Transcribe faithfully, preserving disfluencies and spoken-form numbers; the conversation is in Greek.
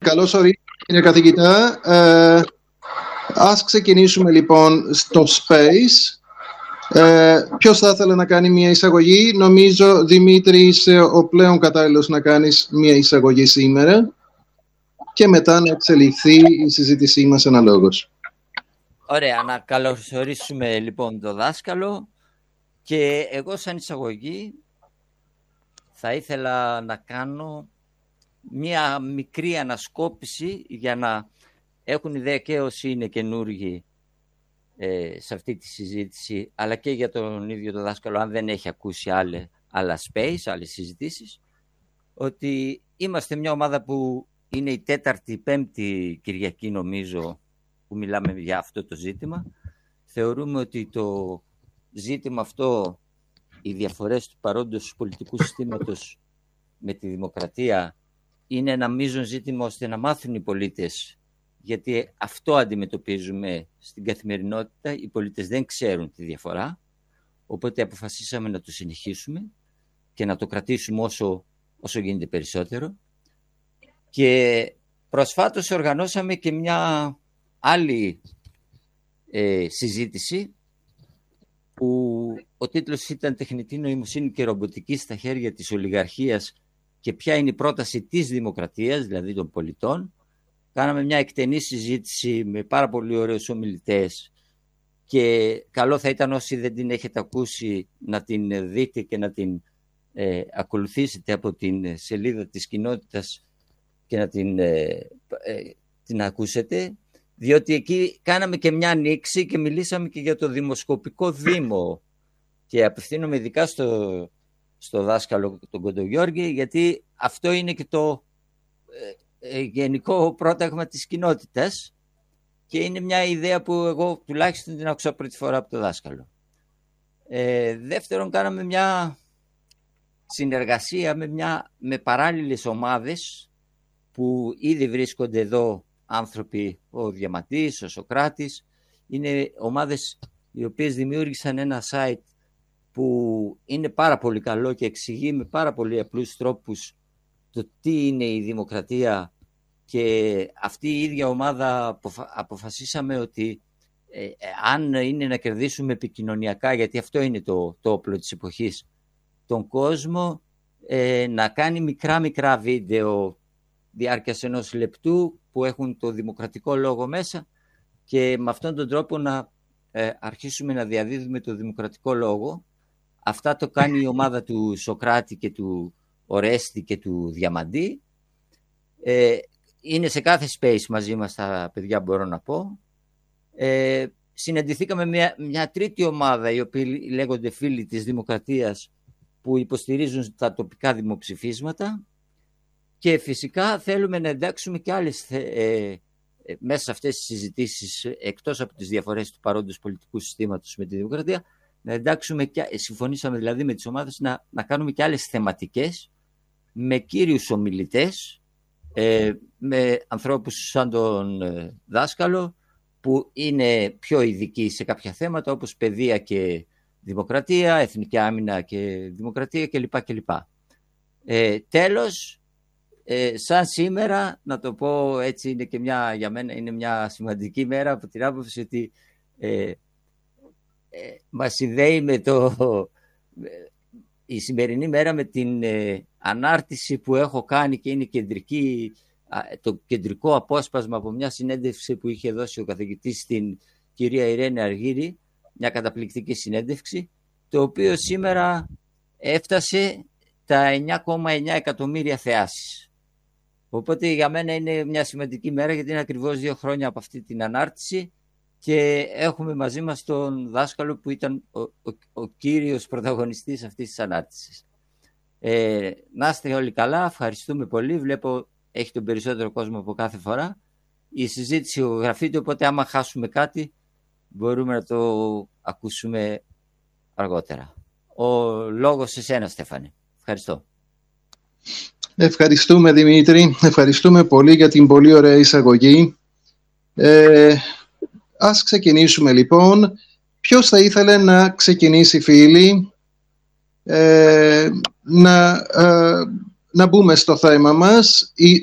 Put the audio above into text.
Καλώς ορίσατε, κύριε καθηγητά. Ε, ας ξεκινήσουμε λοιπόν στο Space. Ε, ποιος θα ήθελε να κάνει μια εισαγωγή? Νομίζω, Δημήτρη, είσαι ο πλέον κατάλληλος να κάνεις μια εισαγωγή σήμερα και μετά να εξελιχθεί η συζήτησή μας αναλόγως. Ωραία, να καλωσορίσουμε λοιπόν το δάσκαλο και εγώ σαν εισαγωγή θα ήθελα να κάνω μια μικρή ανασκόπηση για να έχουν ιδέα και όσοι είναι καινούργοι ε, σε αυτή τη συζήτηση, αλλά και για τον ίδιο το δάσκαλο, αν δεν έχει ακούσει άλλα, άλλα space, άλλες συζητήσεις, ότι είμαστε μια ομάδα που είναι η τέταρτη, πέμπτη Κυριακή νομίζω που μιλάμε για αυτό το ζήτημα. Θεωρούμε ότι το ζήτημα αυτό, οι διαφορές του παρόντος πολιτικού συστήματος με τη δημοκρατία, είναι ένα μείζον ζήτημα ώστε να μάθουν οι πολίτες, γιατί αυτό αντιμετωπίζουμε στην καθημερινότητα. Οι πολίτες δεν ξέρουν τη διαφορά, οπότε αποφασίσαμε να το συνεχίσουμε και να το κρατήσουμε όσο, όσο γίνεται περισσότερο. Και προσφάτως οργανώσαμε και μια άλλη ε, συζήτηση που ο τίτλος ήταν «Τεχνητή νοημοσύνη και ρομποτική στα χέρια της ολιγαρχίας και ποια είναι η πρόταση της δημοκρατίας, δηλαδή των πολιτών». Κάναμε μια εκτενή συζήτηση με πάρα πολύ ωραίους ομιλητές και καλό θα ήταν όσοι δεν την έχετε ακούσει να την δείτε και να την ε, ακολουθήσετε από την σελίδα της κοινότητας και να την, ε, ε, την ακούσετε, διότι εκεί κάναμε και μια ανοίξη και μιλήσαμε και για το δημοσκοπικό Δήμο και απευθύνομαι ειδικά στο, στο δάσκαλο τον Κοντογιώργη, γιατί αυτό είναι και το ε, ε, γενικό πρόταγμα της κοινότητας και είναι μια ιδέα που εγώ τουλάχιστον την άκουσα πρώτη φορά από το δάσκαλο. Ε, δεύτερον, κάναμε μια συνεργασία με, μια, με παράλληλες ομάδες που ήδη βρίσκονται εδώ άνθρωποι, ο Διαμαντής, ο Σοκράτης. Είναι ομάδες οι οποίες δημιούργησαν ένα site που είναι πάρα πολύ καλό και εξηγεί με πάρα πολύ απλούς τρόπους το τι είναι η δημοκρατία, και αυτή η ίδια ομάδα αποφασίσαμε ότι ε, αν είναι να κερδίσουμε επικοινωνιακά, γιατί αυτό είναι το, το όπλο της εποχής, τον κόσμο, ε, να κάνει μικρά μικρά βίντεο διάρκειας ενός λεπτού που έχουν το δημοκρατικό λόγο μέσα και με αυτόν τον τρόπο να ε, αρχίσουμε να διαδίδουμε το δημοκρατικό λόγο. Αυτά το κάνει η ομάδα του Σοκράτη και του Ορέστη και του Διαμαντή. Ε, είναι σε κάθε space μαζί μας τα παιδιά, μπορώ να πω. Ε, συναντηθήκαμε μια, μια τρίτη ομάδα, οι οποίοι λέγονται Φίλοι της Δημοκρατίας, που υποστηρίζουν τα τοπικά δημοψηφίσματα. Και φυσικά θέλουμε να εντάξουμε και άλλες ε, ε, μέσα σε αυτές τις συζητήσεις, εκτός από τις διαφορές του παρόντος πολιτικού συστήματος με τη δημοκρατία, να εντάξουμε και, συμφωνήσαμε δηλαδή με τις ομάδες να, να κάνουμε και άλλες θεματικές με κύριους ομιλητές, ε, με ανθρώπους σαν τον ε, δάσκαλο που είναι πιο ειδικοί σε κάποια θέματα όπως παιδεία και δημοκρατία, εθνική άμυνα και δημοκρατία κλπ. κλπ. Ε, τέλος, Ε, σαν σήμερα, να το πω έτσι, είναι και μια, για μένα είναι μια σημαντική μέρα από την άποψη ότι ε, ε, μας συνδέει με το, η σημερινή μέρα με την ε, ανάρτηση που έχω κάνει και είναι κεντρική, το κεντρικό απόσπασμα από μια συνέντευξη που είχε δώσει ο καθηγητής στην κυρία Ιρένη Αργύρη, μια καταπληκτική συνέντευξη, το οποίο σήμερα έφτασε τα εννιά κόμμα εννιά εκατομμύρια θεάσεις. Οπότε για μένα είναι μια σημαντική μέρα, γιατί είναι ακριβώς δύο χρόνια από αυτή την ανάρτηση και έχουμε μαζί μας τον δάσκαλο που ήταν ο, ο, ο κύριος πρωταγωνιστής αυτής της ανάρτησης. Ε, να είστε όλοι καλά, ευχαριστούμε πολύ. Βλέπω έχει τον περισσότερο κόσμο από κάθε φορά. Η συζήτηση γραφείται, οπότε άμα χάσουμε κάτι μπορούμε να το ακούσουμε αργότερα. Ο λόγος σε εσένα, Στέφανε. Ευχαριστώ. Ευχαριστούμε, Δημήτρη. Ευχαριστούμε πολύ για την πολύ ωραία εισαγωγή. Ε, ας ξεκινήσουμε λοιπόν. Ποιος θα ήθελε να ξεκινήσει, φίλοι, ε, να, ε, να μπούμε στο θέμα μας. Η,